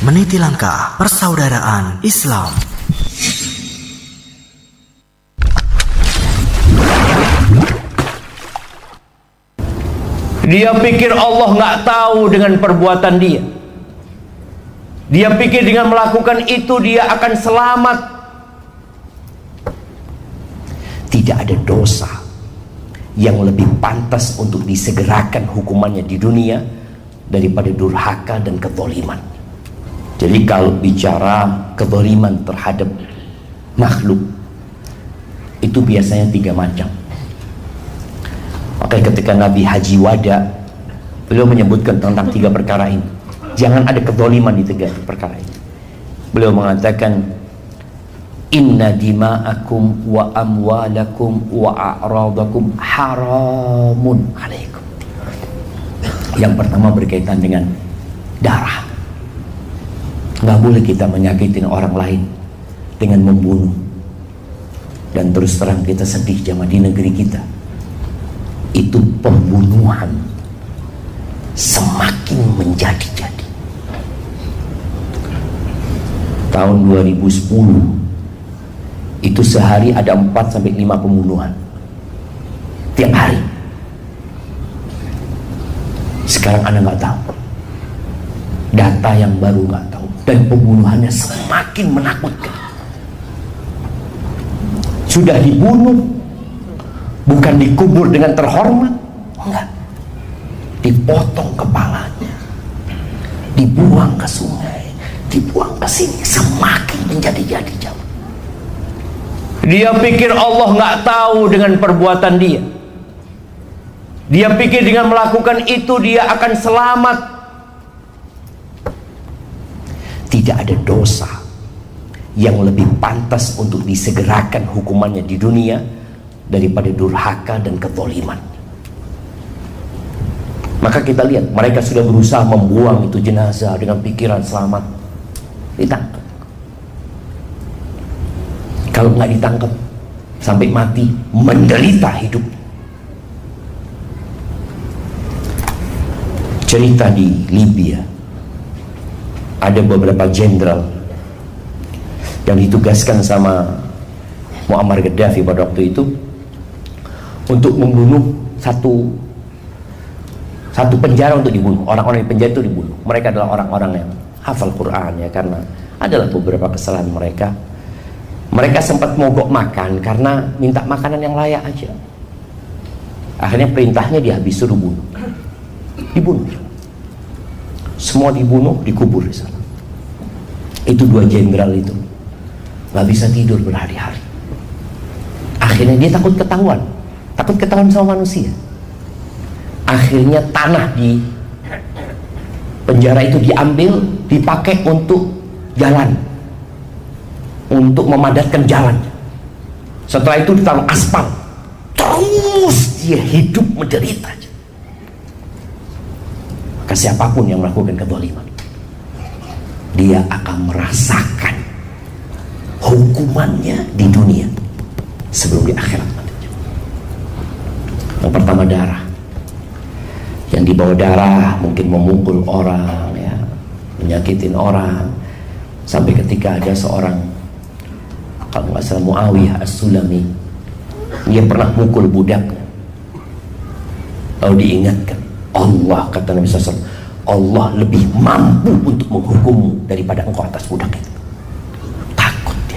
Meniti langkah persaudaraan Islam. Dia pikir Allah nggak tahu dengan perbuatan dia. Dia pikir dengan melakukan itu dia akan selamat. Tidak ada dosa yang lebih pantas untuk disegerakan hukumannya di dunia daripada durhaka dan kezaliman. Jadi kalau bicara kezaliman terhadap makhluk, itu biasanya 3 macam. Maka ketika Nabi Haji Wada, beliau menyebutkan tentang 3 perkara ini. Jangan ada kezaliman di 3 perkara ini. Beliau mengatakan, inna dima'akum wa amwalakum wa a'radakum haramun alaikum. Yang pertama berkaitan dengan darah. Nggak boleh kita menyakitin orang lain dengan membunuh. Dan terus terang kita sedih jamaah di negeri kita. Itu pembunuhan semakin menjadi-jadi. Tahun 2010 itu sehari ada 4-5 pembunuhan tiap hari. Sekarang Anda nggak tahu, data yang baru nggak tahu, dan pembunuhannya semakin menakutkan. Sudah dibunuh, bukan dikubur dengan terhormat, enggak, dipotong kepalanya, dibuang ke sungai, dibuang ke sini, semakin menjadi-jadi jauh. Dia pikir Allah nggak tahu dengan perbuatan dia. Dia pikir dengan melakukan itu dia akan selamat. Tidak ada dosa yang lebih pantas untuk disegerakan hukumannya di dunia daripada durhaka dan kezaliman. Maka kita lihat mereka sudah berusaha membuang itu jenazah dengan pikiran selamat, ditangkap. Kalau nggak ditangkap sampai mati, menderita hidup. Cerita di Libya, ada beberapa jenderal yang ditugaskan sama Muammar Gaddafi pada waktu itu untuk membunuh satu penjara, untuk dibunuh. Orang-orang di penjara itu dibunuh. Mereka adalah orang-orang yang hafal Quran, ya, karena adalah beberapa kesalahan mereka. Mereka sempat mogok makan karena minta makanan yang layak aja. Akhirnya perintahnya dihabis, suruh bunuh. Dibunuh. Semua dibunuh, dikubur di sana. Itu 2 jenderal itu nggak bisa tidur berhari-hari. Akhirnya dia takut ketahuan sama manusia. Akhirnya tanah di penjara itu diambil, dipakai untuk jalan, untuk memadatkan jalan. Setelah itu ditaruh aspal. Terus dia hidup menderita. Maka siapapun yang melakukan kezaliman, dia akan merasakan hukumannya di dunia sebelum di akhirat. Yang pertama darah. Yang dibawa darah mungkin memukul orang, ya, menyakitin orang, sampai ketika ada seorang, kalau nggak salah Muawiyah As-Sulami, dia pernah mukul budaknya. Lalu diingatkan, Allah, kata Nabi SAW, Allah lebih mampu untuk menghukummu daripada engkau atas budak itu. Takut dia.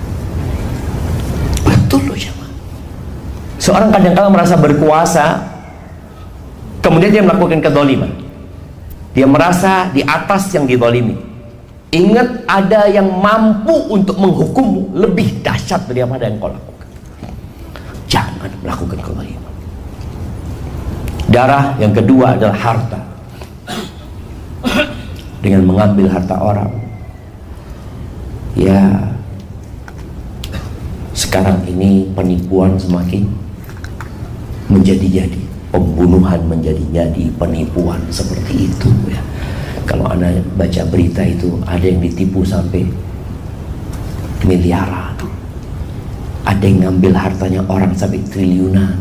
Betul loh ya. Seorang kadang-kadang merasa berkuasa, kemudian dia melakukan kezaliman. Dia merasa di atas yang dizalimi. Ingat, ada yang mampu untuk menghukummu lebih dahsyat daripada yang kau lakukan. Jangan melakukan kezaliman. Darah. Yang kedua adalah harta. Dengan mengambil harta orang, ya, sekarang ini penipuan semakin menjadi-jadi, pembunuhan menjadi-jadi, penipuan seperti itu, ya. Kalau Anda baca berita itu, ada yang ditipu sampai miliaran, ada yang ngambil hartanya orang sampai triliunan.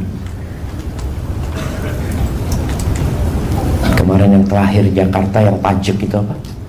Kemarin yang terakhir Jakarta yang pajak itu apa?